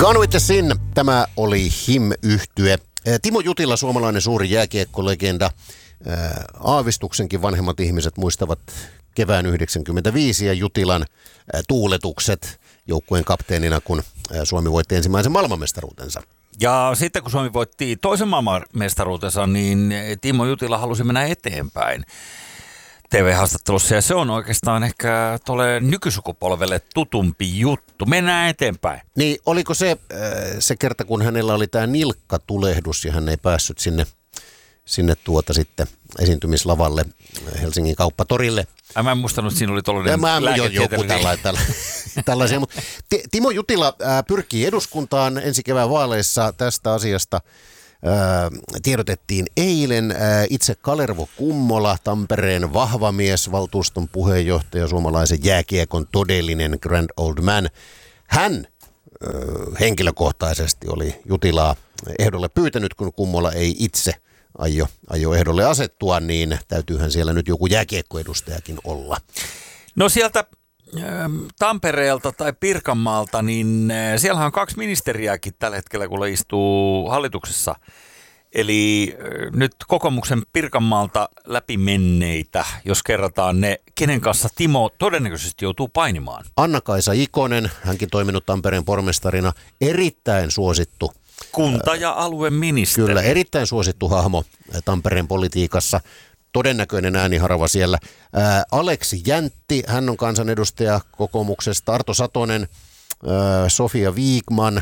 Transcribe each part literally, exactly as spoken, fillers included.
Gone with the Sin. Tämä oli Him-yhtye. Timo Jutila, suomalainen suuri jääkiekkolegenda. Aavistuksenkin vanhemmat ihmiset muistavat kevään yhdeksänkymmentäviisi ja Jutilan tuuletukset joukkueen kapteenina, kun Suomi voitti ensimmäisen maailmanmestaruutensa. Ja sitten kun Suomi voitti toisen maailmanmestaruutensa, niin Timo Jutila halusi mennä eteenpäin T V-haastattelussa. Ja se on oikeastaan ehkä tuolle nykysukupolvelle tutumpi juttu. Mennään eteenpäin. Niin, oliko se se kerta, kun hänellä oli tämä nilkkatulehdus ja hän ei päässyt sinne, sinne tuota sitten esiintymislavalle Helsingin kauppatorille? Mä en muistanut, että siinä oli tuollainen lääketieteellinen. Tällaisia, mutta Timo Jutila pyrkii eduskuntaan ensi kevään vaaleissa. Tästä asiasta ää, tiedotettiin eilen. Ää, itse Kalervo Kummola, Tampereen vahva mies, valtuuston puheenjohtaja, suomalaisen jääkiekon todellinen grand old man. Hän ää, henkilökohtaisesti oli Jutilaa ehdolle pyytänyt, kun Kummola ei itse aio, aio ehdolle asettua, niin täytyyhän siellä nyt joku jääkiekkoedustajakin olla. No sieltä Tampereelta tai Pirkanmaalta, niin siellähän on kaksi ministeriäkin tällä hetkellä, kun istuu hallituksessa. Eli nyt kokoomuksen Pirkanmaalta läpimenneitä, jos kerrataan ne, kenen kanssa Timo todennäköisesti joutuu painimaan. Anna-Kaisa Ikonen, hänkin toiminut Tampereen pormestarina, erittäin suosittu. Kunta- ja alueministeri. Kyllä, erittäin suosittu hahmo Tampereen politiikassa. Todennäköinen ääniharva siellä. Ää, Aleksi Jäntti, hän on kansanedustaja kokoomuksesta. Arto Satonen, ää, Sofia Wikman,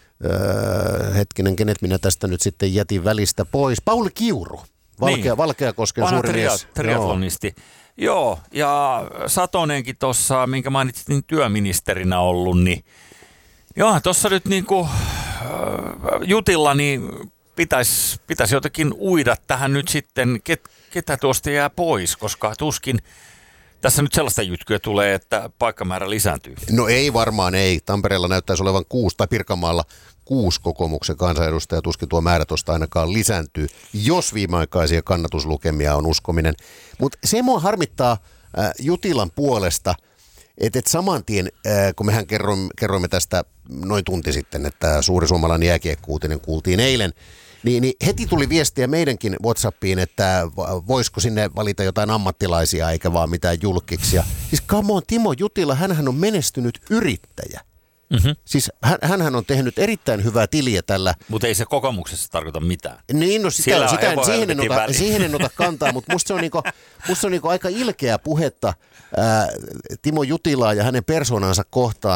ää, hetkinen, kenet minä tästä nyt sitten jätin välistä pois. Pauli Kiuru, Valkea, niin. Valkeakosken suuri mies. Triathlonisti. Joo. Joo, ja Satonenkin tuossa, minkä mainitsit, niin työministerinä ollut, niin joo, tuossa nyt niinku Jutilla, niin pitäisi pitäis jotenkin uida tähän nyt sitten, ket, ketä tuosta jää pois, koska tuskin tässä nyt sellaista jytkyä tulee, että paikkamäärä lisääntyy. No ei varmaan, ei. Tampereella näyttäisi olevan kuusi, tai Pirkanmaalla kuusi kokoomuksen kansanedustajaa, tuskin tuo määrä tuosta ainakaan lisääntyy, jos viimeaikaisia kannatuslukemia on uskominen. Mutta se mua harmittaa äh, Jutilan puolesta, että et saman tien, äh, kun mehän kerroimme, kerroimme tästä noin tunti sitten, että suuri suomalainen jääkiekko-uutinen kuultiin eilen, niin, niin heti tuli viestiä meidänkin WhatsAppiin, että voisiko sinne valita jotain ammattilaisia eikä vaan mitään julkkiksia. Siis come on, Timo Jutila, hänhän on menestynyt yrittäjä. Mm-hmm. Siis hän, hänhän on tehnyt erittäin hyvää tiliä tällä. Mutta ei se kokoomuksessa tarkoita mitään. Niin, no sitä, sitä en, siihen, en ota, siihen en ota kantaa, mutta musta se on, niinku, musta se on niinku aika ilkeä puhetta ää, Timo Jutilaa ja hänen persoonansa kohtaan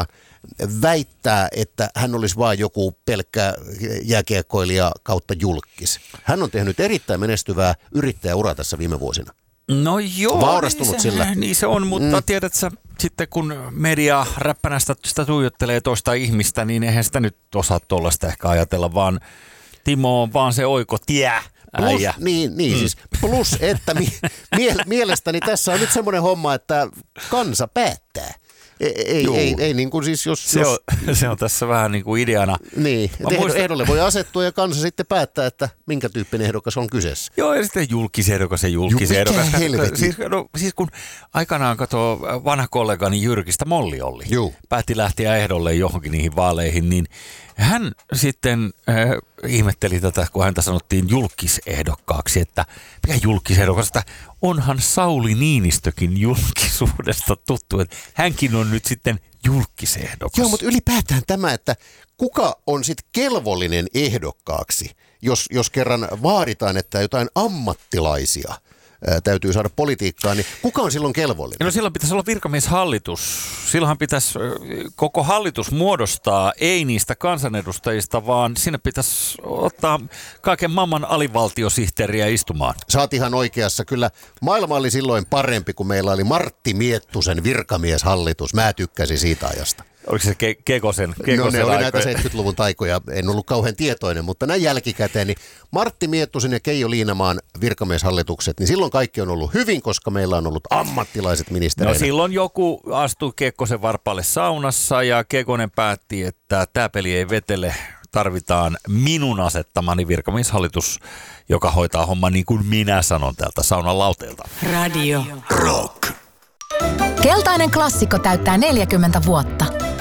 väittää, että hän olisi vain joku pelkkä jääkiekkoilija kautta julkkis. Hän on tehnyt erittäin menestyvää yrittäjäuraa tässä viime vuosina. No joo, vaurastunut niin se, sillä. Niin se on, mutta mm. tiedätkö, sitten kun media räppänästä sitä tuijottelee toista ihmistä, niin eihän sitä nyt osaa tuollaista ehkä ajatella, vaan Timo on vaan se oikotie. Plus, niin, niin mm. siis plus, että mi- mie- mielestäni tässä on nyt semmoinen homma, että kansa päättää. Ei, ei, ei, ei niin kuin siis jos... Se, jos on, se on tässä vähän niin kuin ideana. Niin, muistan, ehdolle voi asettua ja kansa sitten päättää, että minkä tyyppinen ehdokas on kyseessä. Joo, ja sitten julkisehdokas ja julkisehdokas. Mikä helvetti? Siis, no, siis kun aikanaan katsoo vanha kollegani Jyrkistä Molli Olli, Juu. päätti lähteä ehdolle johonkin niihin vaaleihin, niin hän sitten äh, ihmetteli tätä, kun häntä sanottiin julkisehdokkaaksi, että mikä julkisehdokas, että onhan Sauli Niinistökin julkisuudesta tuttu, että hänkin on nyt sitten julkisehdokas. Joo, mutta ylipäätään tämä, että kuka on sitten kelvollinen ehdokkaaksi, jos, jos kerran vaaditaan, että jotain ammattilaisia ää, täytyy saada politiikkaan, niin kuka on silloin kelvollinen? No silloin pitäisi olla virkamieshallitus. Silloinhan pitäisi koko hallitus muodostaa, ei niistä kansanedustajista, vaan sinne pitäisi ottaa kaiken maailman alivaltiosihteeriä istumaan. Saat ihan oikeassa. Kyllä maailma oli silloin parempi, kun meillä oli Martti Miettusen virkamieshallitus. Mä tykkäsin siitä ajasta. Oliko se ke- Kekosen, Kekosen No ne oli aikoja? näitä seitsemänkymmentäluvun taikoja, en ollut kauhean tietoinen, mutta näin jälkikäteen, niin Martti Miettusen ja Keijo Liinamaan virkamieshallitukset, niin silloin kaikki on ollut hyvin, koska meillä on ollut ammattilaiset ministereinä. No silloin joku astui Kekkosen varpaalle saunassa ja Kekonen päätti, että tämä peli ei vetele, tarvitaan minun asettamani virkamieshallitus, joka hoitaa homman niin kuin minä sanon täältä saunan lauteelta. Radio Rock. Keltainen klassikko täyttää neljäkymmentä vuotta.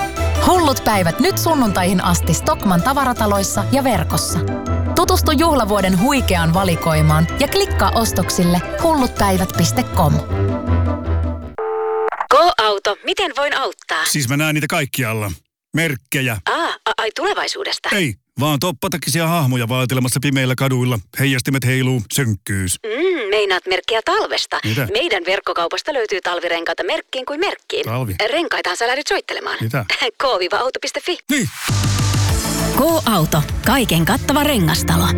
Hullut päivät nyt sunnuntaihin asti Stockmann tavarataloissa ja verkossa. Tutustu juhlavuoden huikeaan valikoimaan ja klikkaa ostoksille hullutpäivät piste com. Go-auto, miten voin auttaa? Siis mä näen niitä kaikkialla. Merkkejä. Aa, ai tulevaisuudesta? Ei, vaan toppatakisia hahmoja vaeltelemassa pimeillä kaduilla. Heijastimet heiluu, sönkkyys. Mm, meinaat merkkiä talvesta. Mitä? Meidän verkkokaupasta löytyy talvirenkaita merkkiin kuin merkkiin. Talvi? Renkaitahan sä lähdyt soittelemaan. Mitä? K auto piste fi. Niin. K-auto. Kaiken kattava rengastalo.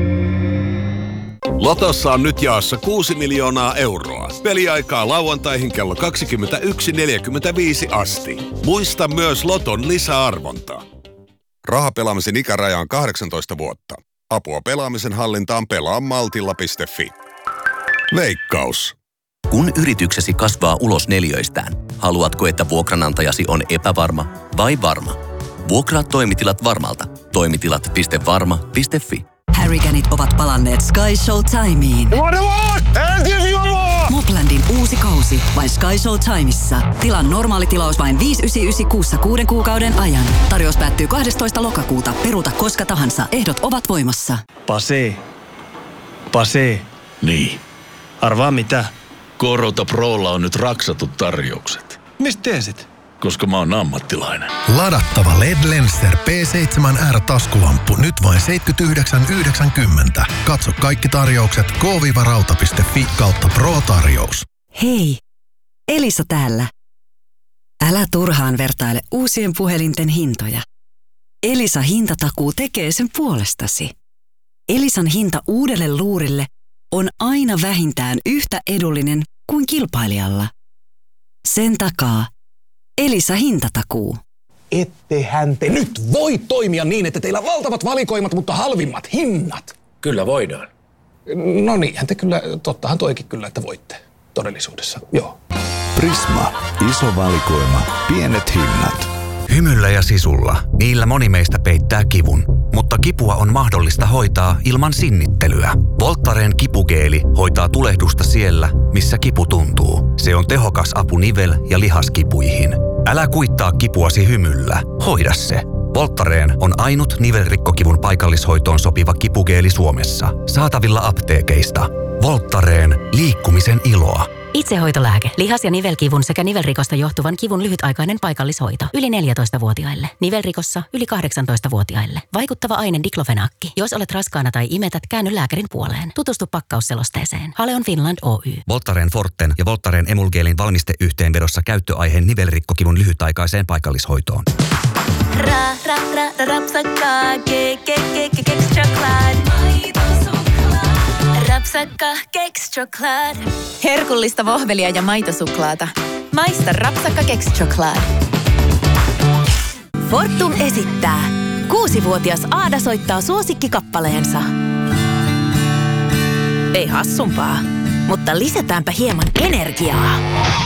Lotossa on nyt jaossa kuusi miljoonaa euroa. Peliaikaa lauantaihin kello kaksikymmentäyksi neljäkymmentäviisi asti. Muista myös Loton lisäarvontaa. Rahapelaamisen ikäraja on kahdeksantoista vuotta. Apua pelaamisen hallintaan pelaa maltilla piste fi. Veikkaus. Kun yrityksesi kasvaa ulos neliöistään, haluatko, että vuokranantajasi on epävarma vai varma? Vuokraa toimitilat Varmalta. Toimitilat piste varma piste fi. Harriganit ovat palanneet Sky Show Timeen. Moplandin uusi kausi vain Sky Show Timeissa. Tilan normaali tilaus vain viisi yhdeksänkymmentäyhdeksän kuussa kuuden kuukauden ajan. Tarjous päättyy kahdestoista lokakuuta. Peruuta koska tahansa. Ehdot ovat voimassa. Pase. Pase. Niin. Arvaa mitä? Korota Prolla on nyt raksatut tarjoukset. Mistä tiesit? Koska mä oon ammattilainen. Ladattava L E D Lenser P seitsemän R -taskulamppu nyt vain seitsemänkymmentäyhdeksän yhdeksänkymmentä. Katso kaikki tarjoukset k rauta piste fi kautta pro-tarjous. Hei, Elisa täällä. Älä turhaan vertaile uusien puhelinten hintoja. Elisa hintatakuu tekee sen puolestasi. Elisan hinta uudelle luurille on aina vähintään yhtä edullinen kuin kilpailijalla. Sen takaa Elisa hintatakuu. Ettehän te nyt voi toimia niin, että teillä on valtavat valikoimat, mutta halvimmat hinnat. Kyllä voidaan. No niinhän te kyllä, tottahan toikin kyllä, että voitte todellisuudessa, joo. Prisma. Iso valikoima. Pienet hinnat. Hymyllä ja sisulla. Niillä moni meistä peittää kivun. Mutta kipua on mahdollista hoitaa ilman sinnittelyä. Voltaren kipugeeli hoitaa tulehdusta siellä, missä kipu tuntuu. Se on tehokas apu nivel- ja lihaskipuihin. Älä kuittaa kipuasi hymyllä. Hoida se. Voltaren on ainut nivelrikkokivun paikallishoitoon sopiva kipugeeli Suomessa. Saatavilla apteekeista. Voltaren. Liikkumisen iloa. Itsehoitolääke. Lihas- ja nivelkivun sekä nivelrikosta johtuvan kivun lyhytaikainen paikallishoito. Yli neljätoistavuotiaille. Nivelrikossa yli kahdeksantoistavuotiaille. Vaikuttava aine diklofenaakki. Jos olet raskaana tai imetät, käänny lääkärin puoleen. Tutustu pakkausselosteeseen. Haleon Finland Oy. Voltaren Forten ja Voltaren Emulgeelin valmisteyhteenvedossa käyttöaiheen nivelrikkokivun lyhytaikaiseen paikallishoitoon. Ra, ra, ra, ra, rapsakkaa, ke, ke, ke, ke, keks choklad. Rapsakka, keks choklad. Herkullista vohvelia ja maitosuklaata. Maista rapsakka keks choklad. Fortum esittää. Kuusivuotias Aada soittaa suosikkikappaleensa. Ei hassumpaa, mutta lisätäänpä hieman energiaa.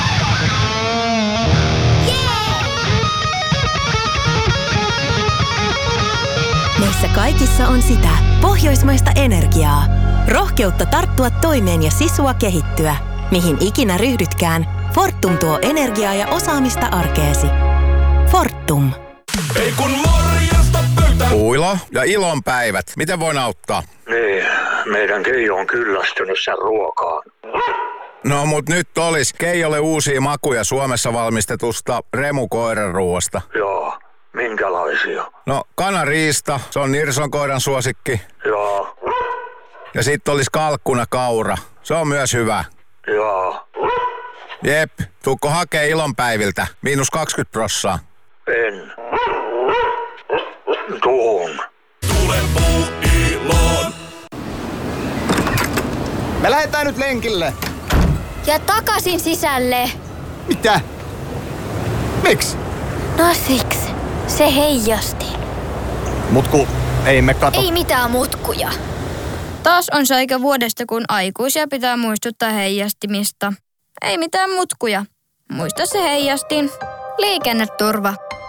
Meissä kaikissa on sitä pohjoismaista energiaa. Rohkeutta tarttua toimeen ja sisua kehittyä. Mihin ikinä ryhdytkään, Fortum tuo energiaa ja osaamista arkeesi. Fortum. Ei kun morjesta pöytä. Uilo ja ilon päivät. Miten voin auttaa? Niin, meidän Keijo on kyllästynyt sen ruokaan. No mut nyt olis Keijolle uusia makuja Suomessa valmistetusta Remu koiranruoasta. Joo, minkälaisia? No kanariista, se on Nirson koiran suosikki. Joo. Ja sit olis kalkkuna kaura, se on myös hyvä. Joo. Jep, tuukko hakee ilonpäiviltä, miinus kaksikymmentä prossaa. En. Tuun. Tule puu iloon. Me lähdetään nyt lenkille. Ja takaisin sisälle. Mitä? Miks? No siksi. Se heijasti. Mutku, ei me kato. Ei mitään mutkuja. Taas on se aika vuodesta, kun aikuisia pitää muistuttaa heijastimista. Ei mitään mutkuja. Muista se heijastin. Liikenneturva.